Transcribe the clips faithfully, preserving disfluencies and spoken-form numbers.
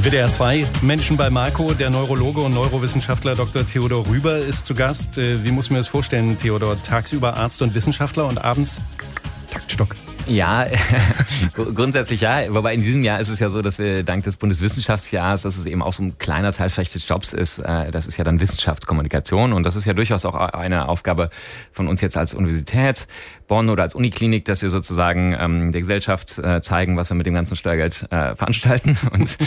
W D R zwei, Menschen bei Marco, der Neurologe und Neurowissenschaftler Doktor Theodor Rüber ist zu Gast. Wie muss man das vorstellen, Theodor? Tagsüber Arzt und Wissenschaftler und abends Taktstock. Ja, grundsätzlich ja. Wobei in diesem Jahr ist es ja so, dass wir dank des Bundeswissenschaftsjahres, dass es eben auch so ein kleiner Teil vielleicht des Jobs ist, das ist ja dann Wissenschaftskommunikation. Und das ist ja durchaus auch eine Aufgabe von uns jetzt als Universität Bonn oder als Uniklinik, dass wir sozusagen ähm, der Gesellschaft äh, zeigen, was wir mit dem ganzen Steuergeld äh, veranstalten. Und,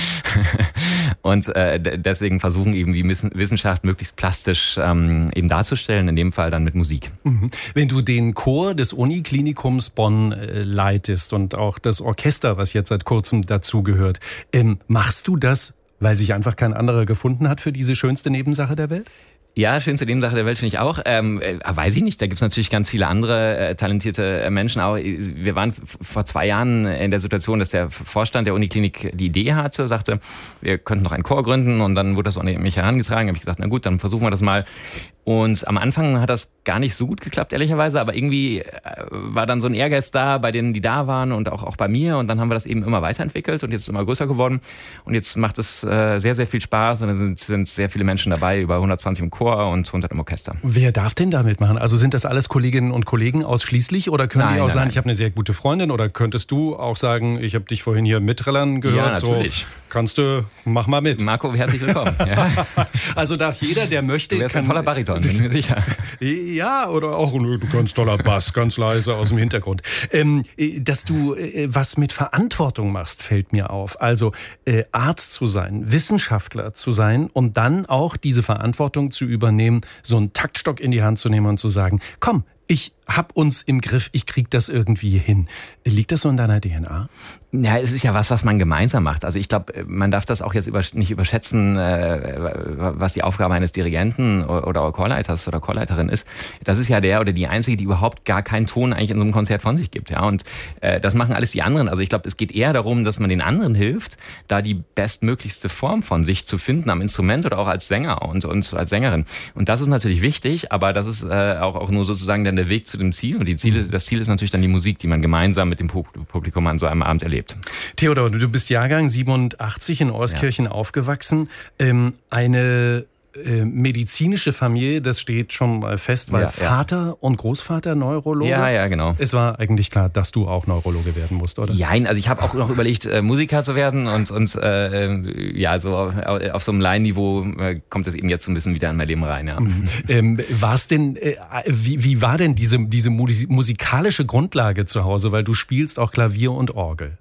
und äh, deswegen versuchen eben die Wissenschaft möglichst plastisch ähm, eben darzustellen, in dem Fall dann mit Musik. Mhm. Wenn du den Chor des Uniklinikums Bonn äh, leitest und auch das Orchester, was jetzt seit kurzem dazugehört, ähm, machst du das, weil sich einfach kein anderer gefunden hat für diese schönste Nebensache der Welt? Ja, schönste Nebensache der Welt finde ich auch. Ähm, äh, weiß ich nicht, da gibt es natürlich ganz viele andere äh, talentierte Menschen auch. Wir waren f- vor zwei Jahren in der Situation, dass der Vorstand der Uniklinik die Idee hatte, sagte, wir könnten noch einen Chor gründen, und dann wurde das an mich herangetragen. Da habe ich gesagt, na gut, dann versuchen wir das mal. Und am Anfang hat das gar nicht so gut geklappt, ehrlicherweise, aber irgendwie war dann so ein Ehrgeiz da, bei denen, die da waren, und auch, auch bei mir, und dann haben wir das eben immer weiterentwickelt und jetzt ist es immer größer geworden und jetzt macht es äh, sehr, sehr viel Spaß, und dann sind, sind sehr viele Menschen dabei, über hundertzwanzig im Chor und hundert im Orchester. Wer darf denn da mitmachen? Also sind das alles Kolleginnen und Kollegen ausschließlich, oder können nein, die auch nein, sagen, nein. ich habe eine sehr gute Freundin, oder könntest du auch sagen, ich habe dich vorhin hier mitträllern gehört? Ja, natürlich. So, kannst du, mach mal mit. Marco, herzlich willkommen. Ja. Also darf jeder, der möchte... Du wärst ein toller Bariton, bin ich mir sicher. Ja, oder auch ein ganz toller Bass, ganz leise aus dem Hintergrund. Ähm, dass du äh, was mit Verantwortung machst, fällt mir auf. Also äh, Arzt zu sein, Wissenschaftler zu sein und dann auch diese Verantwortung zu übernehmen, so einen Taktstock in die Hand zu nehmen und zu sagen, komm, ich hab uns im Griff, ich krieg das irgendwie hin. Liegt das so in deiner D N A? Ja, es ist ja was, was man gemeinsam macht. Also ich glaube, man darf das auch jetzt über, nicht überschätzen, äh, was die Aufgabe eines Dirigenten oder Chorleiters oder Chorleiterin ist. Das ist ja der oder die Einzige, die überhaupt gar keinen Ton eigentlich in so einem Konzert von sich gibt. Ja, und äh, das machen alles die anderen. Also ich glaube, es geht eher darum, dass man den anderen hilft, da die bestmöglichste Form von sich zu finden am Instrument oder auch als Sänger und, und als Sängerin. Und das ist natürlich wichtig, aber das ist äh, auch, auch nur sozusagen dann der Weg zu dem Ziel. Und die Ziele, das Ziel ist natürlich dann die Musik, die man gemeinsam mit dem Publikum an so einem Abend erlebt. Theodor, du bist Jahrgang siebenundachtzig in Euskirchen ja. aufgewachsen. Ähm, eine äh, medizinische Familie, das steht schon mal fest, weil ja, Vater ja. und Großvater Neurologe. Ja, ja, genau. Es war eigentlich klar, dass du auch Neurologe werden musst, oder? Nein, also ich habe auch noch überlegt, äh, Musiker zu werden und, und äh, ja, so auf, auf so einem Laienniveau äh, kommt es eben jetzt so ein bisschen wieder in mein Leben rein. Ja. Mhm. Ähm, war's denn, äh, wie, wie war denn diese, diese musikalische Grundlage zu Hause? Weil du spielst auch Klavier und Orgel.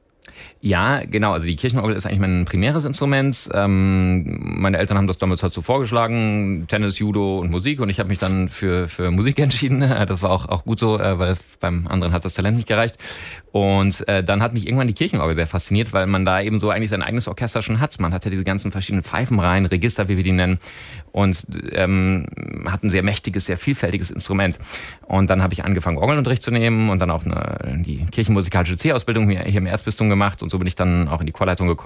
Ja, genau. Also die Kirchenorgel ist eigentlich mein primäres Instrument. Ähm, meine Eltern haben das damals halt so vorgeschlagen, Tennis, Judo und Musik. Und ich habe mich dann für, für Musik entschieden. Das war auch, auch gut so, weil beim anderen hat das Talent nicht gereicht. Und äh, dann hat mich irgendwann die Kirchenorgel sehr fasziniert, weil man da eben so eigentlich sein eigenes Orchester schon hat. Man hat ja diese ganzen verschiedenen Pfeifenreihen, Register, wie wir die nennen. Und ähm, hat ein sehr mächtiges, sehr vielfältiges Instrument. Und dann habe ich angefangen, Orgelunterricht zu nehmen und dann auch eine, die kirchenmusikalische C-Ausbildung hier, hier im Erzbistum gemacht. Und so bin ich dann auch in die Chorleitung gekommen.